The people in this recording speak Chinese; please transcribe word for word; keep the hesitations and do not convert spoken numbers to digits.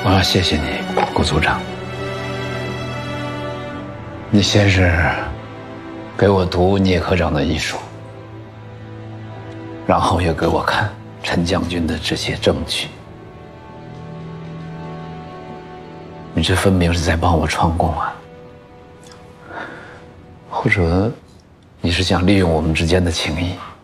我要谢谢你，顾组长。你先是给我读聂科长的遗书，然后又给我看陈将军的这些证据。你这分明是在帮我串供啊！或者你是想利用我们之间的情谊？